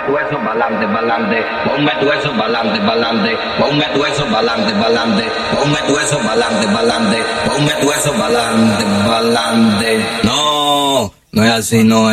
tu eso pa'lante, pa'lante, ponme tu eso pa'lante, pa'lante, ponme tu eso pa'lante, pa'lante, ponme tu eso pa'lante, pa'lante, ponme tu eso pa'lante, pa'lante. No, no es así, no es.